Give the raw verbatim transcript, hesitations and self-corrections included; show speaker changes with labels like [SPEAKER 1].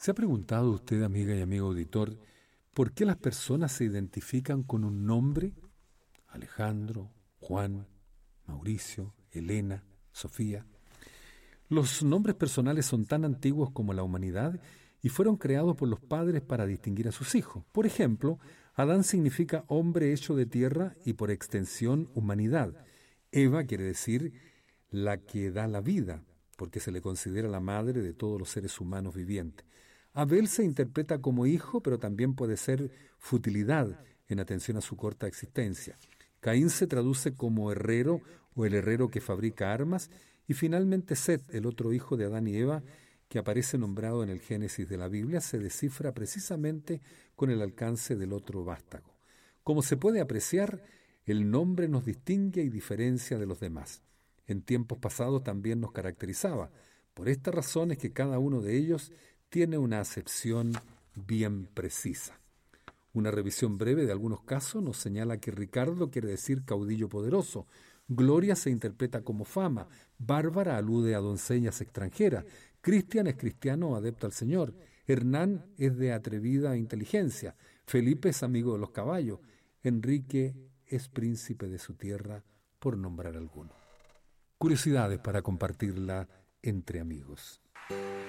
[SPEAKER 1] ¿Se ha preguntado usted, amiga y amigo auditor, por qué las personas se identifican con un nombre? Alejandro, Juan, Mauricio, Elena, Sofía. Los nombres personales son tan antiguos como la humanidad y fueron creados por los padres para distinguir a sus hijos. Por ejemplo, Adán significa hombre hecho de tierra y por extensión humanidad. Eva quiere decir la que da la vida, porque se le considera la madre de todos los seres humanos vivientes. Abel se interpreta como hijo, pero también puede ser futilidad en atención a su corta existencia. Caín se traduce como herrero o el herrero que fabrica armas, y finalmente Set, el otro hijo de Adán y Eva, que aparece nombrado en el Génesis de la Biblia, se descifra precisamente con el alcance del otro vástago. Como se puede apreciar, el nombre nos distingue y diferencia de los demás. En tiempos pasados también nos caracterizaba. Por esta razón es que cada uno de ellos tiene una acepción bien precisa. Una revisión breve de algunos casos nos señala que Ricardo quiere decir caudillo poderoso, Gloria se interpreta como fama, Bárbara alude a doncellas extranjeras, Cristian es cristiano adepto al Señor, Hernán es de atrevida inteligencia, Felipe es amigo de los caballos, Enrique es príncipe de su tierra, por nombrar alguno. Curiosidades para compartirla entre amigos.